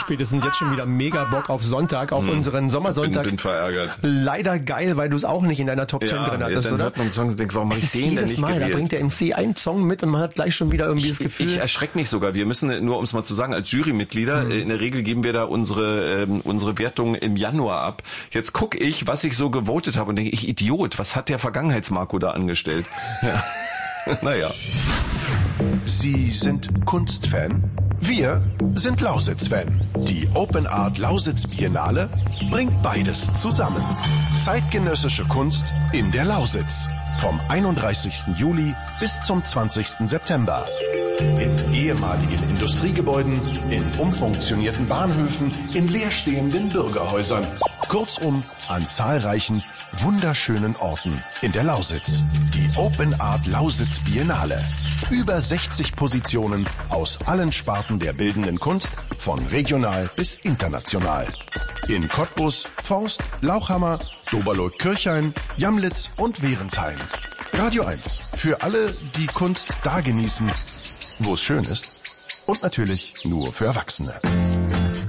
spätestens jetzt schon wieder mega Bock auf Sonntag, auf unseren Sommersonntag. Bin verärgert. Leider geil, weil du es auch nicht in deiner Top 10 drin hattest, dann oder? Hört man Songs und denkt, warum habe ich den denn nicht Mal, gewählt? da bringt der MC einen Song mit und man hat gleich schon wieder irgendwie das Gefühl. Ich erschrecke mich sogar. Wir müssen, nur um es mal zu sagen, als Jurymitglieder, in der Regel geben wir da unsere Wertung im Januar ab. Jetzt gucke ich, was ich so gewotet habe und denke, ich Idiot, was hat der Vergangenheitsmarco da angestellt? Ja. Naja. Sie sind Kunstfan? Wir sind Lausitz-Fan. Die Open Art Lausitz Biennale bringt beides zusammen. Zeitgenössische Kunst in der Lausitz. Vom 31. Juli bis zum 20. September. In ehemaligen Industriegebäuden, in umfunktionierten Bahnhöfen, in leerstehenden Bürgerhäusern. Kurzum, an zahlreichen, wunderschönen Orten in der Lausitz. Die Open Art Lausitz Biennale. Über 60 Positionen aus allen Sparten der bildenden Kunst, von regional bis international. In Cottbus, Forst, Lauchhammer, Doberloh-Kirchhain, Jamlitz und Wehrensheim. Radio 1. Für alle, die Kunst da genießen, wo es schön ist. Und natürlich nur für Erwachsene.